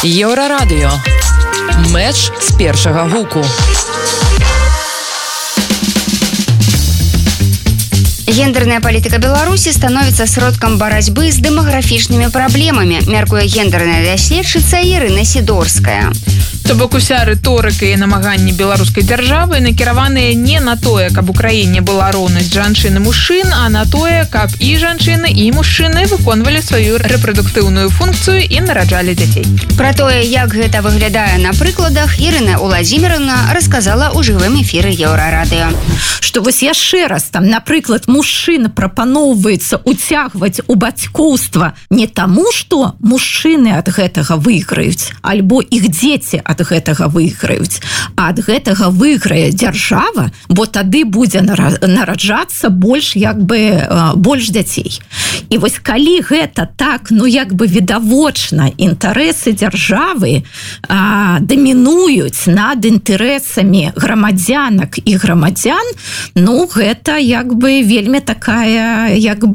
Еўрарадыё. Мэч з першага гуку. Гендерная палітыка Беларусі становіцца сродкам барацьбы з дэмаграфічнымі праблемамі, мяркуе гендерная даследчыца Ірына Сідорская. То бок уся рыторыка і намаганні беларускай дзяржавы накіраваныя не на тое, каб у краіне была роўнасць жанчын і мужчын, а на тое, каб і жанчыны, і мужчыны выконвалі сваю рэпрадуктыўную функцыю і нараджалі дзяцей. Пра тое, як гэта выглядае на прыкладах, Ірына Уладзіміровна расказала ў жывым эфіры Еўрарадыё. Што вось яшчэ раз, там, напрыклад, мужчына прапаноўваецца уцягваць у бацькоўства не таму, што мужчыны ад гэтага выйграюць, альбо іх дзеці ад гэтага выйграюць, а ад гэтага выйграе дзяржава, бо тады будзе нараджацца больш дзяцей. І вось калі гэта так, відавочна інтарэсы дзяржавы дамінуюць над інтарэсамі грамадзянак і грамадзян, гэта вельмі такая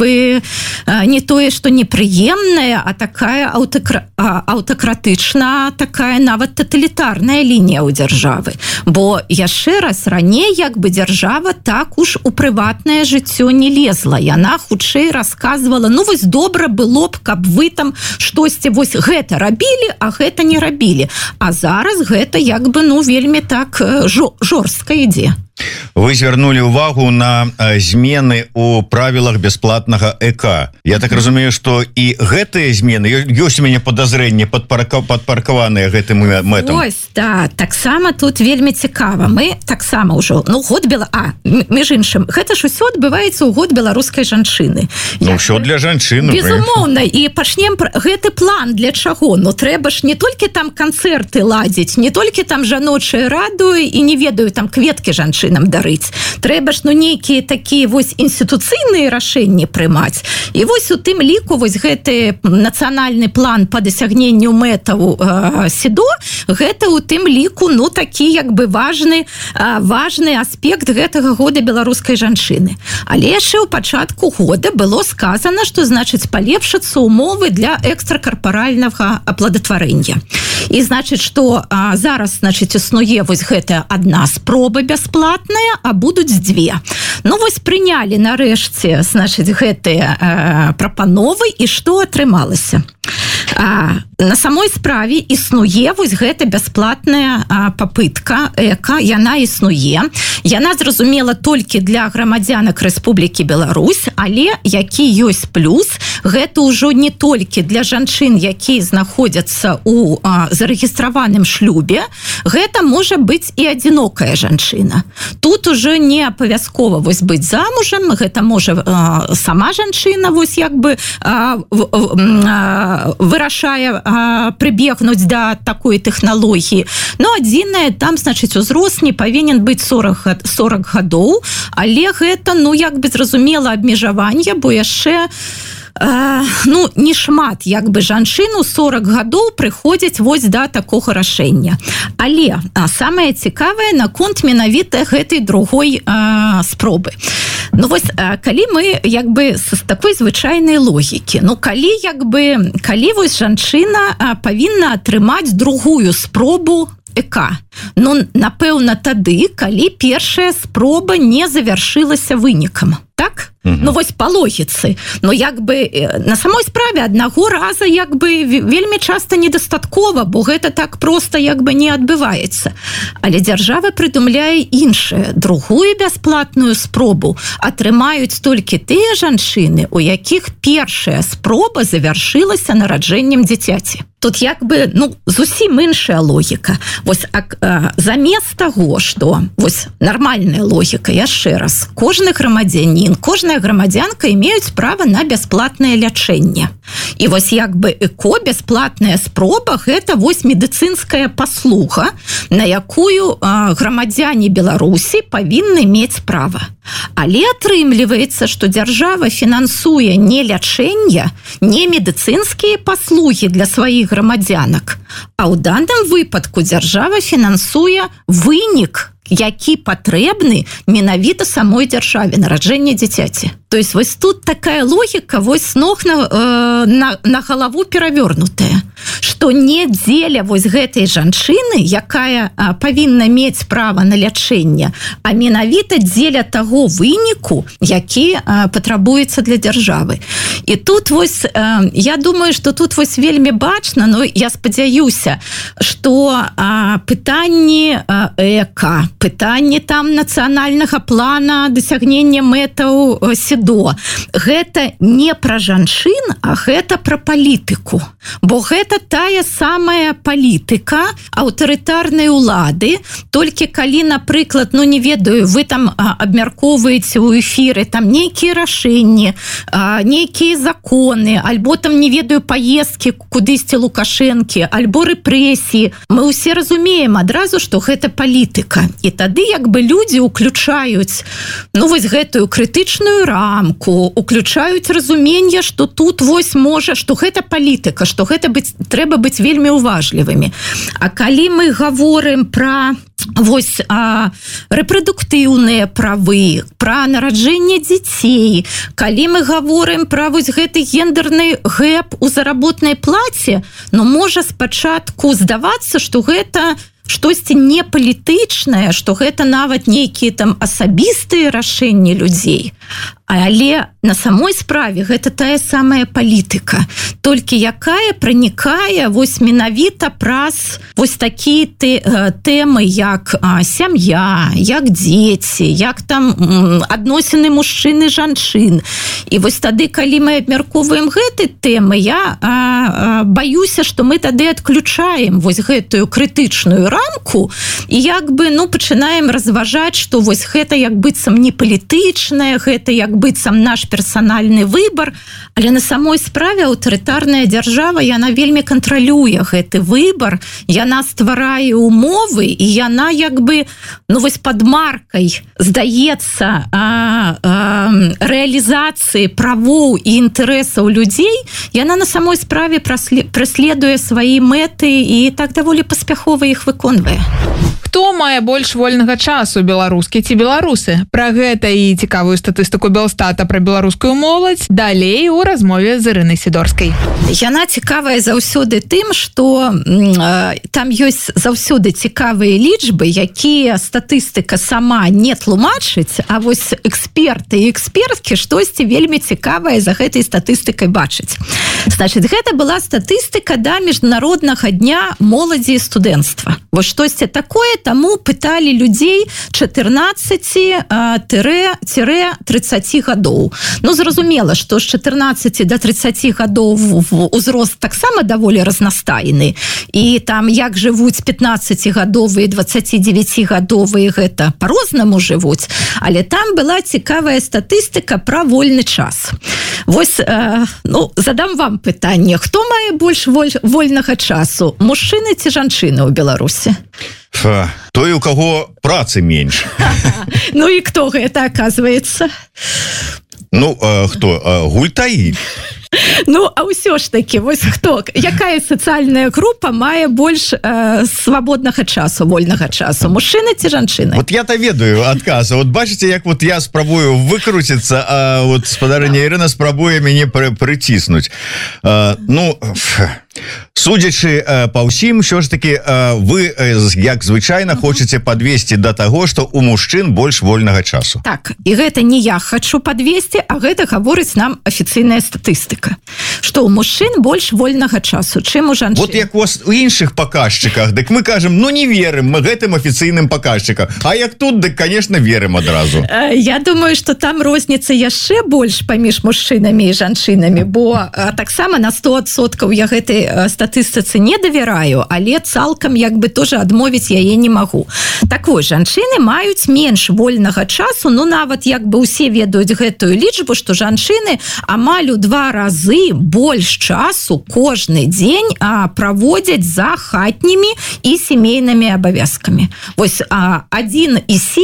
не тое, што непрыемная, а такая аўтакратычна, такая нават тоталітарная лінія ў дзяржавы. Бо яшчэ раз, раней дзяржава так уж у прыватнае жыццё не лезла. Яна хутчэй расказвала, вось добра было б, каб вы там штосьці вось гэта рабілі, а гэта не рабілі. А зараз гэта вельмі так жорстка ідзе. Вы звярнулі ўвагу на змены ў правілах бясплатнага ЭК. Я так разумею, што і гэтыя змены, ёсць у мяне падазрэнне, падпаркаваныя гэтым мэтам. Ось, таксама тут вельмі цікава. Мы таксама ўжо, між іншым, гэта ж усё адбываецца ў год беларускай жанчыны. Ўсё для жанчын. Безумоўна, і пачнем гэты план для чаго? Трэба ж не толькі там канцэрты ладзіць, не толькі там жаночыя радуі і не ведаю там кветкі жанчын нам дарыць. Трэба ж нейкія такія вось інстытуцыйныя рашэнні прымаць. І вось у тым ліку вось гэты нацыянальны план па дасягненню мэтаў СІДО, гэта у тым ліку такі важны аспект гэтага года беларускай жанчыны. Але яшчэ ў пачатку года было сказана, што значыць палепшацца ўмовы для экстракарпаральнага аплодатварэння. І значыць, што зараз існуе вось гэтая адна спроба бясплатная, а будуць дзве. Вось прынялі нарэшце, гэтыя прапановы, і што атрымалася? На самой справе існуе вось гэта бясплатная папытка ЭК, яна існуе. Яна зразумела толькі для грамадзянак Рэспублікі Беларусь, але які ёсць плюс, гэта ўжо не толькі для жанчын, якія знаходзяцца ў зарэгістраваным шлюбе, гэта можа быць і адзінокая жанчына. Тут ужо не абавязкова быць замужам, гэта можа сама жанчына вырашае прыбегнуць да такой тэхналогіі. Адзінае, там, узрост не павінен быць 40 гадоў, але гэта, зразумела, абмежаванне, бо яшчэ не шмат жанчын у 40 гадоў прыходзяць вось да такога рашэння. Але самае цікавае наконт менавіта гэтай другой спробы. Калі мы з такой звычайнай логікі, калі вось жанчына павінна атрымаць другую спробу ЭК, напэўна тады, калі першая спроба не завяршылася вынікам. Так? Вось па логіцы. На самой справе аднаго раза вельмі часта недастаткова, бо гэта так проста не адбываецца. Але дзяржава прыдумляе іншае. Другую бясплатную спробу атрымаюць толькі тыя жанчыны, у якіх першая спроба завяршылася нараджэннем дзіцяці. Тут зусім іншая логіка. Замест таго, што нармальная логіка, яшчэ раз, кожны грамадзянін, кожная грамадзянка имеюць права на бясплатнае лячэнне. І эко, бясплатная спроба, гэта медыцынская паслуга, на якую грамадзяне Беларусі павінны мець права. Але атрымліваецца, што дзяржава фінансуе не лячэнне, не медыцынскія паслугі для сваіх грамадзянак, а ў данным выпадку дзяржава фінансуе вынік які патрэбны менавіта самой дзяржаве, нараджэнне дзіцяці. То есть вось тут такая логіка вось с ног на галаву перавернутая, што не дзеля вось гэтай жанчыны, якая павінна мець права на лячэнне, а менавіта дзеля таго выніку, які патрабуецца для дзяржавы. І тут вось, я думаю, што тут вось вельмі бачна, но я спадзяюся, што пытанні эка, пытанні там нацыянальнага плана дасягнення мэтаў СІДО, гэта не пра жанчын, а гэта пра палітыку. Бо гэта тая самая палітыка аўтарытарнай улады, толькі калі, напрыклад, ну не ведаю, вы там абмяркоўваеце ў эфіры там нейкія рашэнні, нейкія законы, альбо там, не ведаю, паездкі кудысьці Лукашэнкі, альбо рэпрэсіі. Мы ўсе разумеем адразу, што гэта палітыка. І тады як бы людзі уключаюць, ну вось гэтую крытычную рамку, уключаюць разуменне, што тут вось можа, што гэта палітыка, што гэта трэба быць вельмі уважлівымі. А калі мы гаворым пра вось рэпрадуктыўныя правы, пра нараджэнне дзяцей, калі мы гаворым пра вось гэты гендерны гэп у заработнай плаце, ну можа спачатку здавацца, што гэта штосьці не палітычнае, што гэта нават нейкія там асабістыя рашэнні людзей. Але на самой справе гэта тая самая палітыка, толькі якая пранікае вось менавіта праз вось такія тэмы, як сям'я, як дзеці, як там адносіны мужчын і жанчын. І вось тады, калі мы абмяркоўваем гэты тэмы, я баюся, што мы тады адключаем вось гэтую крытычную рамку і як бы, ну, пачынаем разважаць, што вось гэта як быццам не палітычнае, гэта як быццам наш персанальны выбор, але на самой справе аўтарытарная дзяржава, яна вельмі кантралюе гэты выбор, яна стварае умовы, і яна як бы, ну вось пад маркай, здаецца, рэалізацыі правоў і інтарэсаў людзей, яна на самой справе праследуе свае мэты і так даволі паспяхова іх выконвае. Хто мае больш вольнага часу, беларускі ці беларусы? Пра гэта і цікавую статыстыку Белстата пра беларускую моладзь далей у размове з Ірынай Сідорскай. Яна цікавая заўсёды тым, што там ёсць заўсёды цікавыя лічбы, якія статыстыка сама не тлумачыць, а вось эксперты і эксперткі штосьці вельмі цікавае за гэтай статыстыкай бачыць. Значыць, гэта была статыстыка да міжнароднага дня моладзі і студэнцтва. Вось штосьці такое, таму пыталі людзей 14-30 гадоў. Ну, зразумела, што з 14 до 30 гадоў узрост таксама даволі разнастайны. І там як жывуць 15-гадовыя, 29-гадовыя, гэта па-рознаму жывуць. Але там была цікавая статыстыка пра вольны час. Вось, ну, задам вам пытанне. Хто мае больш вольнага часу? Мужчыны ці жанчыны ў Беларусі? Той, у каго працы менш. Ну і хто гэта, оказывается? Ну, хто? Гультаі. Ну, а ўсё ж таки, вось хто, якая сацыяльная група мае больш свабоднага часу, вольнага часу? Мужчыны ці жанчыны? Вот я-то ведаю адказ. Вот бачыце, як вот я спрабую выкруціцца, а вот спадарыня Ірына спрабуе мяне прыціснуць. Ну, судзячы па ўсім, ўсё ж таки вы, як звычайна, хочаце падвесці да таго, што у мужчын больш вольнага часу. Так, і гэта не я хочу падвесці, а гэта гаворыць нам афіцыйная статыстыка. Што у мужчын больш вольнага часу, чым у жанчын. Вот як у іншых паказчыках, дык мы кажам, ну не верым мы гэтым афіцыйным паказчыкам. А як тут, дык, конечно, верым адразу. Я думаю, што там розніца яшчэ больш паміж мужчынамі і жанчынамі, бо таксама на 100% я гэтай статыстыцы не давяраю, але цалкам як бы тоже адмовіць яе не магу. Так вось, жанчыны маюць менш вольнага часу, ну нават як бы усе ведаюць гэтую лічбу, што жанчыны амаль у 2 разы разы больш часу кожны дзень праводзяць за хатнімі і сямейнымі абавязкамі. Вось 1,7,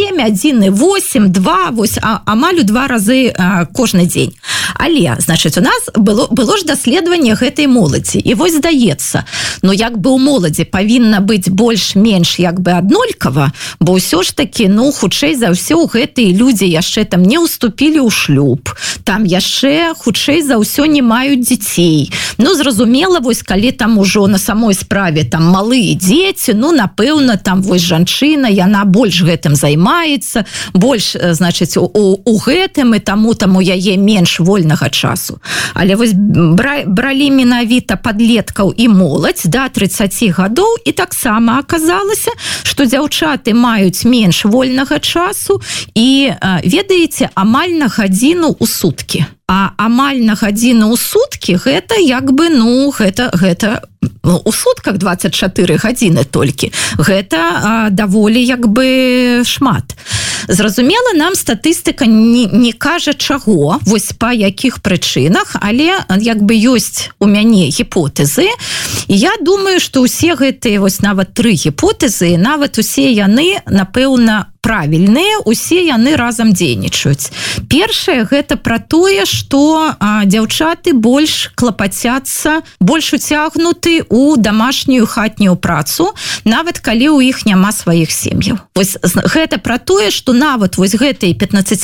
1,8, 2, вось амаль у 2 разы кожны дзень. Але, значыць, у нас было ж даследаванне гэтай моладзі. І вось здаецца, ну як бы у моладзі павінна быць больш-менш як бы аднолькава, бо ўсё ж такі, ну, хутчэй за ўсё гэтыя людзі яшчэ там не ўступілі ў шлюб, там яшчэ хутчэй за ўсё не маюць дзяцей. Ну, зразумела, вось калі там ужо на самой справе там малыя дзеці, ну, напэўна, там вось жанчына, яна больш гэтым займаецца, больш, значыць, у гэтым і таму у яе менш вольнага часу. Але вось бралі менавіта падлеткаў і моладзь да 30 гадоў, і таксама аказалася, што дзяўчаты маюць менш вольнага часу і, ведаеце, амаль на гадзіну ў суткі. А амаль на гадзіну ў суткі гэта як бы, ну, гэта у сутках 24 гадзіны толькі. Гэта даволі як бы шмат. Зразумела, нам статыстыка не кажа чаго, вось па якіх прычынах, але як бы ёсць у мяне гіпотэзы. І я думаю, што ўсе гэтыя вось нават 3 гіпотэзы, нават усе яны, напэўна, правільныя, усе яны разам дзейнічаюць. Першае, гэта пра тое, што дзяўчаты больш клапацяцца, больш уцягнуты ў дамашнюю хатнюю працу, нават калі ў іх няма сваіх сем'яў. Вось гэта пра тое, што нават вось гэтыя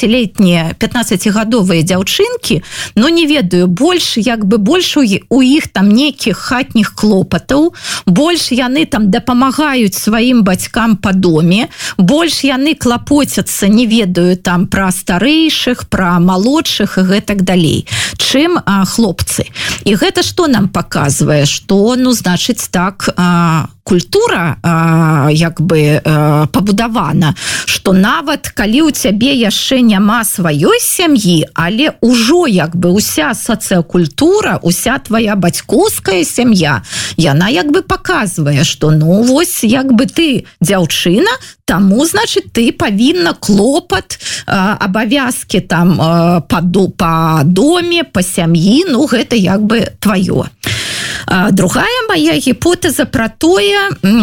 15-гадовыя дзяўчынкі, ну не ведаю, больш як бы больш у іх там нейкіх хатніх клопатаў, больш яны там дапамагаюць сваім бацькам па доме, больш яны клапоцяцца, не ведаю, там пра старэйшых, пра малодшых і гэтак далей, чым хлопцы. І гэта што нам паказвае? Што, ну, значыць, так, культура як бы пабудавана, што нават калі ў цябе яшчэ няма сваёй сям'і, але ўжо як бы уся сацыякультура, уся твоя бацькоўская сям'я, яна як бы паказвае, што, ну, вось як бы ты дзяўчына, таму, значыць, ты павінна клопат, абавязкі там па доме, па сям'і, ну, гэта як бы тваё. Другая моя гіпотэза пра тое,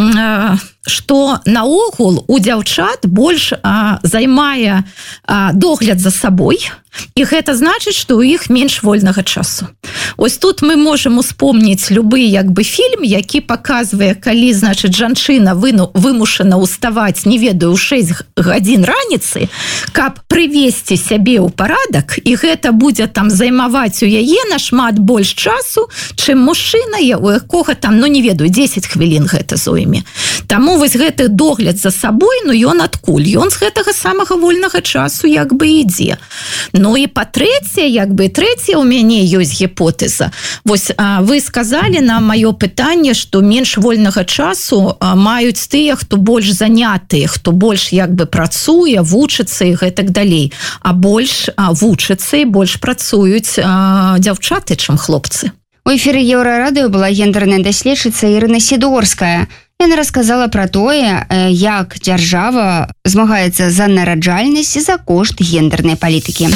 што наогул у дзяўчат больш займае догляд за сабой, і гэта значыць, што ў іх менш вольнага часу. Ось тут мы можам успомніць любы як бы фільм, які паказвае, калі, значыць, жанчына вымушана ўставаць, не ведаю, 6 гадзін раніцы, каб прывесці сябе ў парадак, і гэта будзе там займаваць у яе нашмат больш часу, чым мужчына, у якога там, ну не ведаю, 10 хвілін гэта зойме. Таму вось гэты догляд за сабой, ну ён адкуль? Ён з гэтага самага вольнага часу як бы ідзе. Ну і па-трэцяе, як бы трэцяе у мяне ёсць гіпотэза. Вось вы сказалі на маё пытанне, што менш вольнага часу маюць тыя, хто больш занятыя, хто больш як бы працуе, вучыцца і гэтак далей. А больш вучыцца і больш працуюць дзяўчаты, чым хлопцы. У эфіры Еўрарадыё была гендерная даследчыца Ірына Сідорская. Яна расказала пра тое, як дзяржава змагаецца за нараджальнасць за кошт гендернай палітыкі.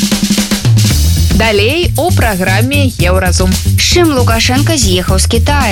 Далей у праграме Еўразум. З чым Лукашенко з'ехаў з Китая?